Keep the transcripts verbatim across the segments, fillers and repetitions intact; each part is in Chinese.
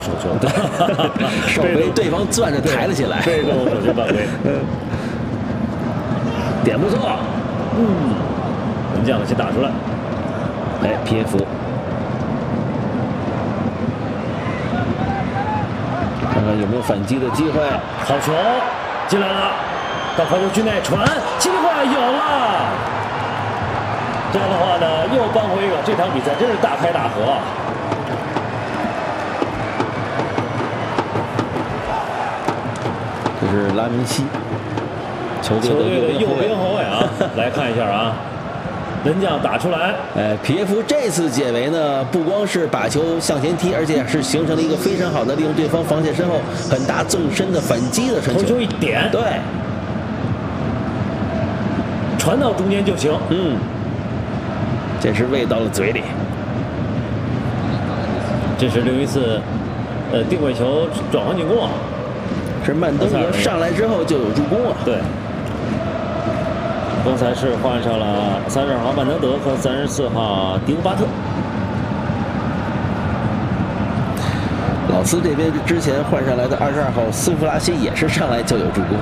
手球，对，手被对方攥着抬了起来， 被动手球犯规。 嗯，点不错， 嗯，门将先打出来， 哎，皮耶夫，看看有没有反击的机会。 好球，进来了，到罚球区内传，机会有了。这样的话呢，又扳回一个，这场比赛真是大开大合啊！ 这是拉明西，球队的右边后卫啊，来看一下啊，门将打出来。 哎，皮耶夫这次解围呢，不光是把球向前踢，而且是形成了一个非常好的利用对方防线身后很大纵深的反击的传球。 头球一点， 对， 传到中间就行。 嗯，这是喂到了嘴里。 这是另一次，呃，定位球转换进攻啊。 是曼登格上来之后就有助攻啊！ 对，刚才是换上了三十二号曼登德和三十四号迪乌巴特。 老斯这边之前换上来的二十二号斯夫拉西也是上来就有助攻。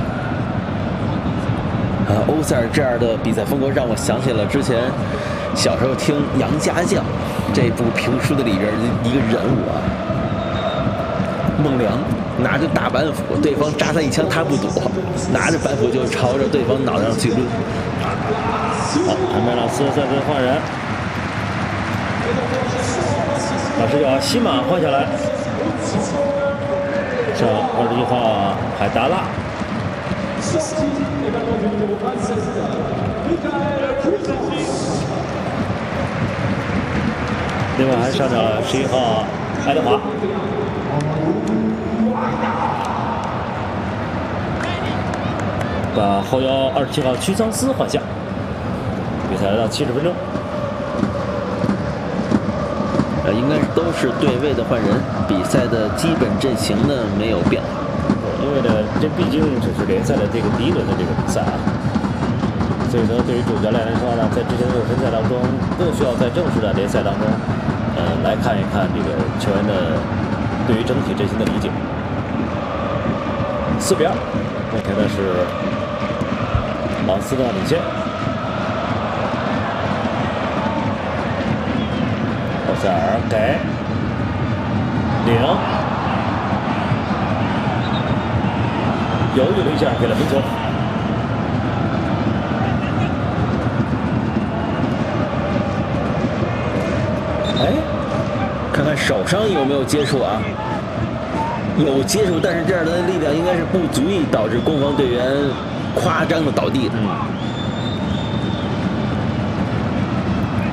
啊，欧塞尔这样的比赛风格让我想起了之前小时候听《杨家将》这部评书的里边的一个人物啊，孟良。拿着大板斧，对方扎他一枪，他不躲，拿着板斧就朝着对方脑袋上去抡。 好，安排老斯再次换人，把视角西马换下来，上二十一号海达拉。另外还上场了十一号爱德华。把后腰二十七号屈桑斯换下，比赛来到七十分钟。 呃，应该都是对位的换人，比赛的基本阵型呢没有变。 因为呢，这毕竟只是联赛的这个第一轮的这个比赛啊，所以说对于主教练来说呢，在之前的热身赛当中，更需要在正式的联赛当中，呃，来看一看这个球员的对于整体阵型的理解。四比二，目前呢是劳斯的领先。奥塞尔给领，犹豫了一下，给了分球。哎， 看看手上有没有接触啊？有接触，但是这样的力量应该是不足以导致攻防队员夸张的倒地的。 嗯。